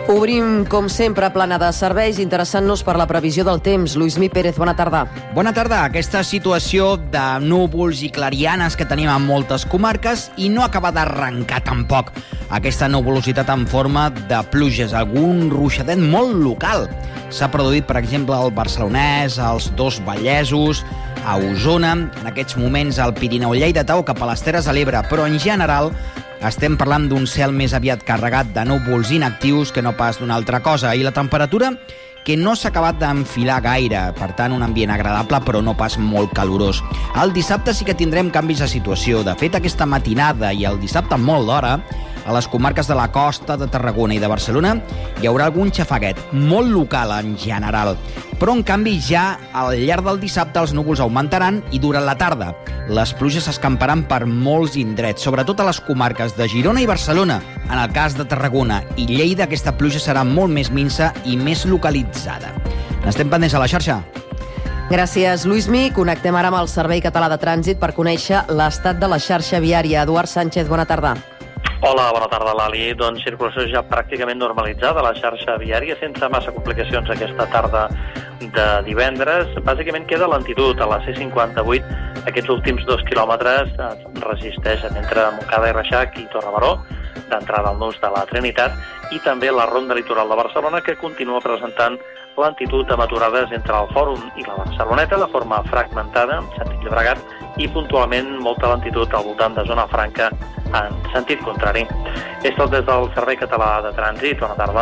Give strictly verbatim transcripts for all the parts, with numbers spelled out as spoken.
Obrim, com sempre, plana de serveis, interessant-nos per la previsió del temps. Lluïsmi Pérez, bona tarda. Bona tarda. Aquesta situació de núvols i clarianes que tenim en moltes comarques i no acaba d'arrencar tampoc aquesta nuvolositat en forma de pluges, algun ruixadet molt local. S'ha produït, per exemple, al Barcelonès, als dos Vallesos, a Osona, en aquests moments al Pirineu lleidatà o cap a les Terres de l'Ebre, però en general estem parlant d'un cel més aviat carregat de núvols inactius que no pas d'una altra cosa, i la temperatura que no s'ha acabat d'enfilar gaire, per tant un ambient agradable però no pas molt calorós. El dissabte sí que tindrem canvis de situació. De fet, aquesta matinada i el dissabte molt d'hora, a les comarques de la costa, de Tarragona i de Barcelona, hi haurà algun xafaguet, molt local en general. Però, en canvi, ja al llarg del dissabte els núvols augmentaran i durant la tarda les pluges s'escamparan per molts indrets, sobretot a les comarques de Girona i Barcelona. En el cas de Tarragona i Lleida, aquesta pluja serà molt més minsa i més localitzada. N'estem pendents a la xarxa. Gràcies, Lluïsmi. Connectem ara amb el Servei Català de Trànsit per conèixer l'estat de la xarxa viària. Eduard Sánchez, bona tarda. Hola, bona tarda, Lali. Doncs circulació ja pràcticament normalitzada a la xarxa viària, sense massa complicacions aquesta tarda de divendres. Bàsicament queda lentitud a la C cinquanta-vuit. Aquests últims dos quilòmetres es resisteixen entre Montcada i Reixac i Torrebaró, d'entrada al nus de la Trinitat, i també la ronda litoral de Barcelona, que continua presentant lentitud amb aturades entre el Fòrum i la Barceloneta de forma fragmentada, en sentit Llobregat, i puntualment molta lentitud al voltant de Zona Franca en sentit contrari. És tot des del Servei Català de Trànsit. Bona tarda.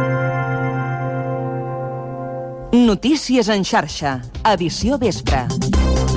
Notícies en xarxa, edició vespre.